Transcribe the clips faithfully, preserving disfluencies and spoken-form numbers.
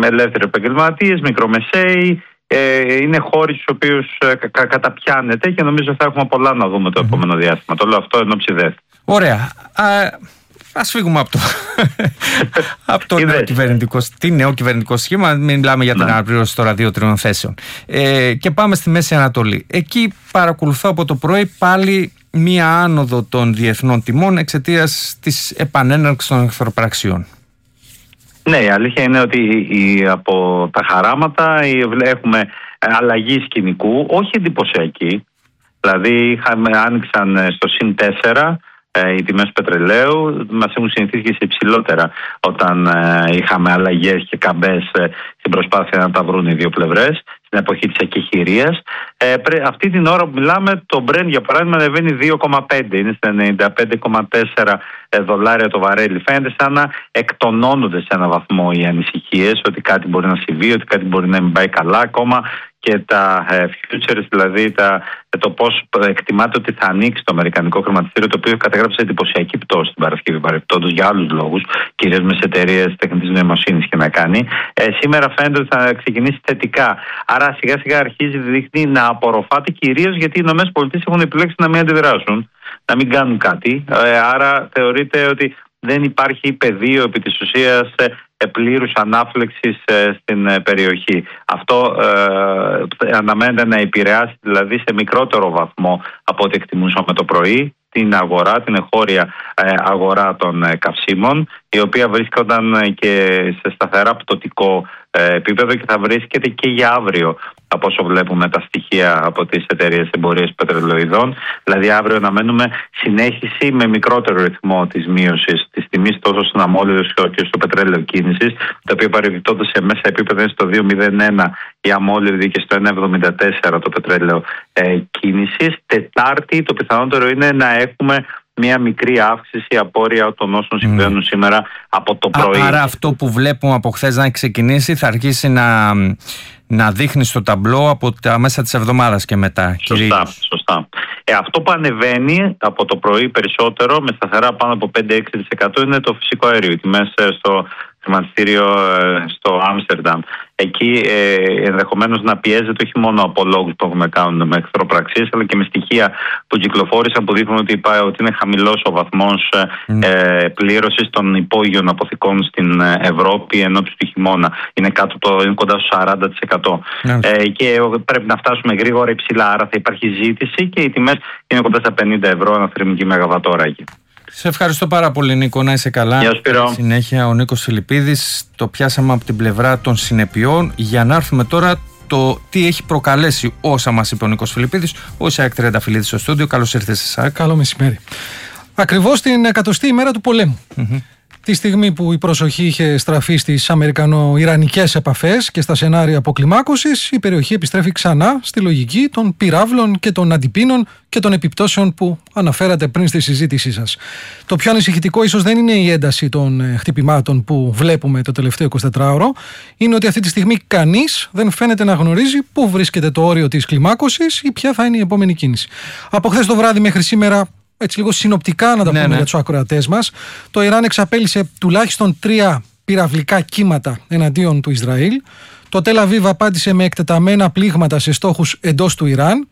ελεύθεροι επαγγελματίες, μικρομεσαίοι. Ε, είναι χώροι στους οποίους ε, κα, καταπιάνεται και νομίζω θα έχουμε πολλά να δούμε το mm-hmm. επόμενο διάστημα. Το λέω αυτό εν ώψη δεύτερη. Ωραία. Α, ας φύγουμε από το, από το νέο κυβερνητικό, τι νέο κυβερνητικό σχήμα. Μην μιλάμε για την ναι. αναπλήρωση τώρα δύο-τριών θέσεων. Ε, και πάμε στη Μέση Ανατολή. Εκεί παρακολουθώ από το πρωί πάλι μία άνοδο των διεθνών τιμών εξαιτίας της επανέναρξης των εχθροπραξιών. Ναι, η αλήθεια είναι ότι η, από τα χαράματα η, έχουμε αλλαγή σκηνικού, όχι εντυπωσιακή. Δηλαδή είχαμε, άνοιξαν στο συν τέσσερα οι τιμές πετρελαίου, μας έχουν συνηθίσει και σε υψηλότερα όταν ε, είχαμε αλλαγές και καμπές ε, στην προσπάθεια να τα βρουν οι δύο πλευρές στην εποχή της εκεχηρίας. Ε, αυτή την ώρα που μιλάμε το Brent για παράδειγμα ανεβαίνει δύο κόμμα πέντε, είναι στα ενενήντα πέντε κόμμα τέσσερα δολάρια το βαρέλι. Φαίνεται σαν να εκτονώνονται σε έναν βαθμό οι ανησυχίες ότι κάτι μπορεί να συμβεί, ότι κάτι μπορεί να μην πάει καλά ακόμα. Και τα ε, futures, δηλαδή τα, το πώς εκτιμάται ότι θα ανοίξει το αμερικανικό χρηματιστήριο, το οποίο καταγράψε εντυπωσιακή πτώση την Παρασκευή παρεπτόντως για άλλους λόγους, κυρίως με εταιρείες τεχνητής νοημοσύνης και να κάνει. Ε, σήμερα φαίνεται ότι θα ξεκινήσει θετικά. Άρα σιγά σιγά αρχίζει δείχνει να απορροφάται, κυρίως γιατί οι ΗΠΑ έχουν επιλέξει να μην αντιδράσουν, να μην κάνουν κάτι. Ε, άρα θεωρείται ότι δεν υπάρχει πεδίο επί της ουσίας πλήρους ανάφλεξης στην περιοχή. Αυτό ε, αναμένεται να επηρεάσει δηλαδή σε μικρότερο βαθμό από ό,τι εκτιμούσαμε το πρωί την αγορά, την εγχώρια ε, αγορά των ε, καυσίμων, η οποία βρίσκονταν και σε σταθερά πτωτικό ε, επίπεδο και θα βρίσκεται και για αύριο, από όσο βλέπουμε τα στοιχεία από τις εταιρείες εμπορίας πετρελοειδών. Δηλαδή αύριο αναμένουμε συνέχιση με μικρότερο ρυθμό της μείωσης της τιμής τόσο στον αμμόλυδο και στο πετρέλαιο κίνησης, τα οποία παρεμπιπτόντως σε μέσα επίπεδα είναι στο δύο κόμμα μηδέν ένα η αμμόλυδη και στο ένα κόμμα εβδομήντα τέσσερα το πετρέλαιο ε, κίνησης. Τετάρτη το πιθανότερο είναι να έχουμε μια μικρή αύξηση απόρρια των όσων συμβαίνουν mm. σήμερα από το πρωί. Άρα αυτό που βλέπουμε από χθες να έχει ξεκινήσει θα αρχίσει να, να δείχνει στο ταμπλό από τα μέσα της εβδομάδας και μετά. Σωστά, σωστά. Ε, αυτό που ανεβαίνει από το πρωί περισσότερο με σταθερά πάνω από πέντε με έξι τοις εκατό είναι το φυσικό αέριο. Οι τιμές στο χρηματιστήριο στο Άμστερνταμ. Εκεί ε, ενδεχομένως να πιέζεται όχι μόνο από λόγους που έχουμε κάνει με εχθροπραξίες, αλλά και με στοιχεία που κυκλοφόρησαν που δείχνουν ότι, ότι είναι χαμηλός ο βαθμός mm. ε, πλήρωσης των υπόγειων αποθηκών στην Ευρώπη ενώπιση του χειμώνα. Είναι, κάτω το, είναι κοντά στο σαράντα τοις εκατό. Mm. Ε, και πρέπει να φτάσουμε γρήγορα υψηλά, άρα θα υπάρχει ζήτηση και οι τιμές είναι κοντά στα πενήντα ευρώ ανά θερμική μεγαβατόρα εκεί. Σε ευχαριστώ πάρα πολύ, Νίκο, να είσαι καλά. Γεια Σπύρο. Συνέχεια ο Νίκος Φιλιππίδης. Το πιάσαμε από την πλευρά των συνεπειών για να έρθουμε τώρα το τι έχει προκαλέσει όσα μας είπε ο Νίκος Φιλιππίδης. Ο Ισαάκ Τριανταφυλλίδης στο στούντιο. Καλώς ήρθες, Ισαάκ. Καλό μεσημέρι. Ακριβώς την εκατοστή ημέρα του πολέμου. Mm-hmm. Τη στιγμή που η προσοχή είχε στραφεί στις αμερικανο-ιρανικές επαφές και στα σενάρια αποκλιμάκωσης, η περιοχή επιστρέφει ξανά στη λογική των πυράβλων και των αντιπίνων και των επιπτώσεων που αναφέρατε πριν στη συζήτησή σας. Το πιο ανησυχητικό ίσως δεν είναι η ένταση των χτυπημάτων που βλέπουμε το τελευταίο εικοσιτετράωρο, είναι ότι αυτή τη στιγμή κανείς δεν φαίνεται να γνωρίζει πού βρίσκεται το όριο της κλιμάκωσης ή ποια θα είναι η επόμενη κίνηση. Από χθες το βράδυ μέχρι σήμερα, έτσι λίγο συνοπτικά να τα πούμε ναι, ναι. για τους ακροατές μας, το Ιράν εξαπέλυσε τουλάχιστον τρία πυραυλικά κύματα εναντίον του Ισραήλ. Το Τελ Αβίβ απάντησε με εκτεταμένα πλήγματα σε στόχους εντός του Ιράν.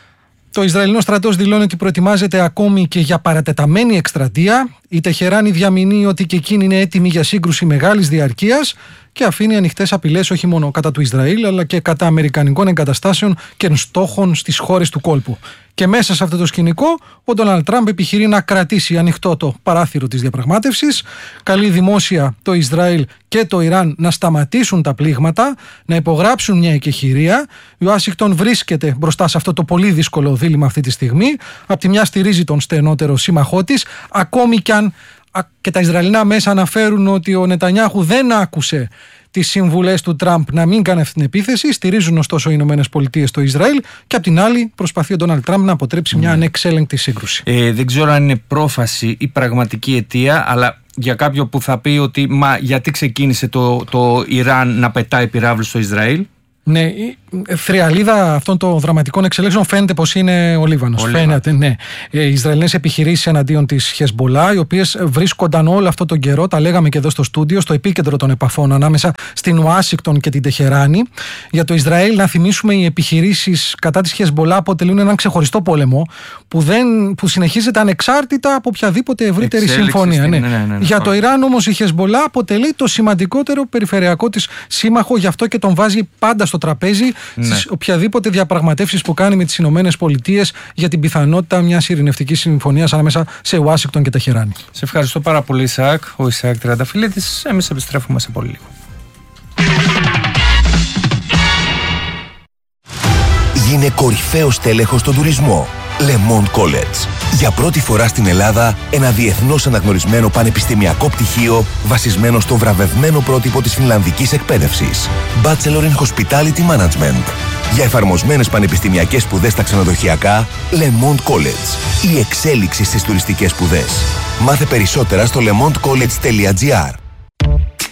Το Ισραηλινό στρατός δηλώνει ότι προετοιμάζεται ακόμη και για παρατεταμένη εκστρατεία. Η Τεχεράνη διαμηνύει ότι και εκείνη είναι έτοιμη για σύγκρουση μεγάλης διαρκείας και αφήνει ανοιχτές απειλές όχι μόνο κατά του Ισραήλ αλλά και κατά αμερικανικών εγκαταστάσεων και στόχων στις χώρες του κόλπου. Και μέσα σε αυτό το σκηνικό, ο Ντόναλντ Τραμπ επιχειρεί να κρατήσει ανοιχτό το παράθυρο της διαπραγμάτευσης. Καλεί δημόσια το Ισραήλ και το Ιράν να σταματήσουν τα πλήγματα, να υπογράψουν μια εκεχηρία. Η Ουάσιγκτον βρίσκεται μπροστά σε αυτό το πολύ δύσκολο δίλημμα αυτή τη στιγμή. Απ' τη μια στηρίζει τον στενότερο σύμμαχό της, ακόμη κι αν και τα Ισραηλινά μέσα αναφέρουν ότι ο Νετανιάχου δεν άκουσε τις συμβουλές του Τραμπ να μην κάνει αυτή την επίθεση. Στηρίζουν ωστόσο οι Ηνωμένες Πολιτείες στο Ισραήλ και απ' την άλλη προσπαθεί ο Ντόναλντ Τραμπ να αποτρέψει μια ανεξέλεγκτη σύγκρουση. Ε, δεν ξέρω αν είναι πρόφαση ή πραγματική αιτία, αλλά για κάποιον που θα πει ότι μα γιατί ξεκίνησε το, το Ιράν να πετάει πυράβλους στο Ισραήλ. Ναι, η θριαλίδα αυτών των δραματικών εξελίξεων φαίνεται πως είναι ο Λίβανος. Φαίνεται, ναι. Οι Ισραηλινές επιχειρήσεις εναντίον της Χεσμπολά, οι οποίες βρίσκονταν όλο αυτόν τον καιρό, τα λέγαμε και εδώ στο στούντιο, στο επίκεντρο των επαφών ανάμεσα στην Ουάσιγκτον και την Τεχεράνη. Για το Ισραήλ, να θυμίσουμε, οι επιχειρήσεις κατά της Χεσμπολά αποτελούν έναν ξεχωριστό πόλεμο που, δεν, που συνεχίζεται ανεξάρτητα από οποιαδήποτε ευρύτερη Εξέλιξη συμφωνία. Στην... Ναι. Ναι, ναι, ναι, ναι. Για το Ιράν όμως η Χεσμπολά αποτελεί το σημαντικότερο περιφερειακό της σύμμαχο, γι' αυτό και τον βάζει πάντα στο τραπέζι, ναι, στις οποιαδήποτε διαπραγματεύσεις που κάνει με τις Ηνωμένες Πολιτείες για την πιθανότητα μιας ειρηνευτικής συμφωνίας ανάμεσα σε Ουάσιγκτον και Τεχεράνη. Σε ευχαριστώ πάρα πολύ, Ισαάκ. Ο Ισαάκ Τριανταφυλλίδης. Εμείς επιστρέφουμε σε πολύ λίγο. Γίνε κορυφαίος τέλεχος στον τουρισμό. Le Monde College. Για πρώτη φορά στην Ελλάδα, ένα διεθνώς αναγνωρισμένο πανεπιστημιακό πτυχίο βασισμένο στο βραβευμένο πρότυπο της φινλανδικής εκπαίδευσης. Bachelor in Hospitality Management. Για εφαρμοσμένες πανεπιστημιακές σπουδές στα ξενοδοχειακά, Le Monde College. Η εξέλιξη στις τουριστικές σπουδές. Μάθε περισσότερα στο le monde college τελεία gr.